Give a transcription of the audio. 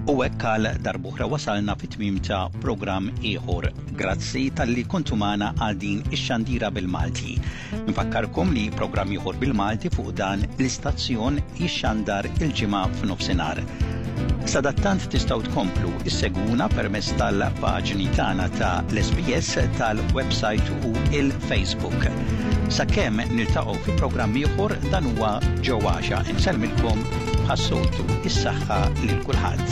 U hekk għal darb'oħra wasalna fit-tmiem ta' programm ieħor. Grazzi talli kontu magħna għal din ix-xandira bil-Malti. Nfakkarkom li programm ieħor bil-Malti fuq dan l-istazzjon jixxandar il-ġimgħa f'nofsinhar. Sadattant tistgħu tkomplu isseguna permezz tal-paġni tagħna ta' l-SBS tal-website u il-Facebook. Sakemm niltaqgħu fi programm ieħor dan huwa ġewwaxa insellmilkom bħas-soltu is-saħħa lil kulħadd.